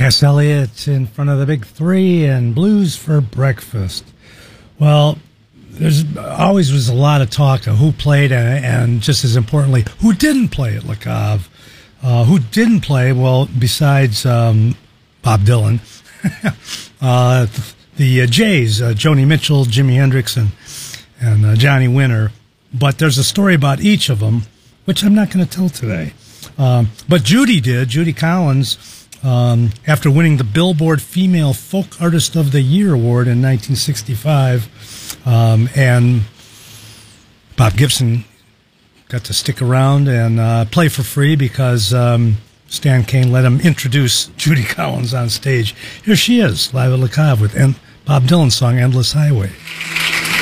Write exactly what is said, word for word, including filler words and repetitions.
Cass Elliot in front of the big three and Blues for Breakfast. Well, there's always was a lot of talk of who played and, and just as importantly, who didn't play at Le Cave. Uh, who didn't play, well, besides um, Bob Dylan, uh, the uh, Jays, uh, Joni Mitchell, Jimi Hendrix, and, and uh, Johnny Winter. But there's a story about each of them, which I'm not going to tell today. Um, but Judy did, Judy Collins, um, after winning the Billboard Female Folk Artist of the Year award in nineteen sixty-five. Um, and Bob Gibson got to stick around and uh, play for free because um, Stan Kane let him introduce Judy Collins on stage. Here she is, live at Le Cave with en- Bob Dylan's song, Endless Highway.